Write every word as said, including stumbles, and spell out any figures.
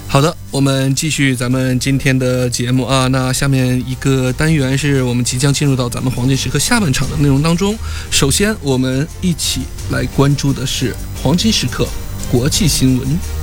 好的，我们继续咱们今天的节目啊。那下面一个单元是我们即将进入到咱们黄金时刻下半场的内容当中。首先，我们一起来关注的是黄金时刻国际新闻。